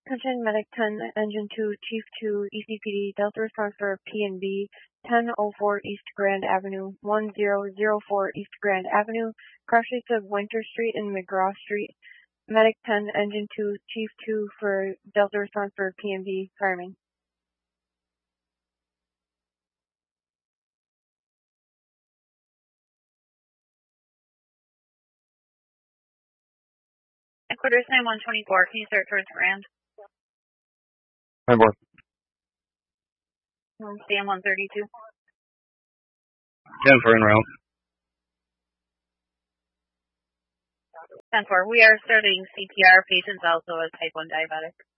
Attention Medic 10, Engine 2, Chief 2, ECPD, Delta response for PNB, 1004 East Grand Avenue, 1004 East Grand Avenue, crossroads of Winter Street and McGraw Street. Medic 10, Engine 2, Chief 2 for Delta response for PNB, fireman. Headquarters 9124, can you start towards Grand? Hi, board. Stand 132. 10 for en route. 10-4, we are starting CPR. Patients also a type 1 diabetic.